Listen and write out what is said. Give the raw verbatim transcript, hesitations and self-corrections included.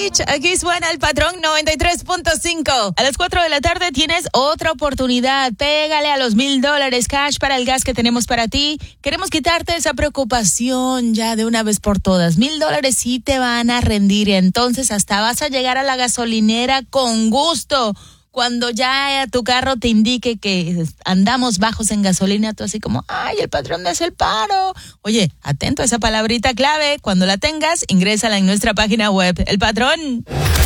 Beach. Aquí suena el Patrón noventa y tres punto cinco. A las cuatro de la tarde tienes otra oportunidad. Pégale a los mil dólares cash para el gas que tenemos para ti. Queremos quitarte esa preocupación ya de una vez por todas. Mil dólares sí te van a rendir y entonces hasta vas a llegar a la gasolinera con gusto. Cuando ya tu carro te indique que andamos bajos en gasolina, tú así como, ay, el patrón me hace el paro. Oye, atento a esa palabrita clave. Cuando la tengas, ingrésala en nuestra página web. El Patrón.